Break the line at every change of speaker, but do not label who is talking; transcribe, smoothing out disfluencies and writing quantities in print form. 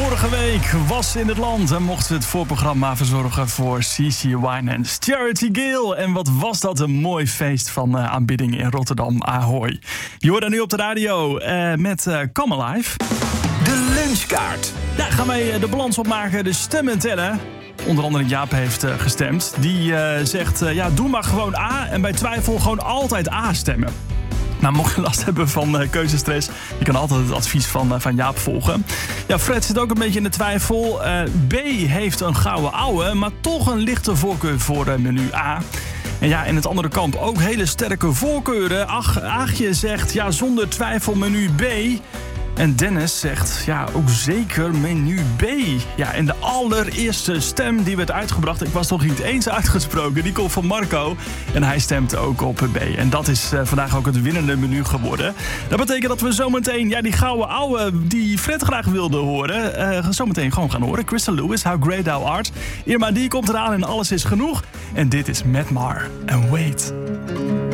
Vorige week was in het land en mochten we het voorprogramma verzorgen voor CeCe Winans Charity Gale. En wat was dat een mooi feest van aanbidding in Rotterdam. Ahoy. Je hoort nu op de radio met Come Alive.
De lunchkaart.
Ja, gaan wij de balans opmaken, de stemmen tellen. Onder andere Jaap heeft gestemd. Die zegt, doe maar gewoon A en bij twijfel gewoon altijd A stemmen. Nou, mocht je last hebben van keuzestress, je kan altijd het advies van Jaap volgen. Ja, Fred zit ook een beetje in de twijfel. B heeft een gouden ouwe, maar toch een lichte voorkeur voor menu A. En ja, in het andere kamp ook hele sterke voorkeuren. Aagje zegt, zonder twijfel menu B. En Dennis zegt, ook zeker menu B. Ja, en de allereerste stem die werd uitgebracht, ik was nog niet eens uitgesproken, die komt van Marco. En hij stemt ook op B. En dat is vandaag ook het winnende menu geworden. Dat betekent dat we zometeen die gouden ouwe die Fred graag wilde horen, zometeen gewoon gaan horen. Crystal Lewis, How Great Thou Art. Irma die komt eraan en alles is genoeg. En dit is Matt Maher en Wait.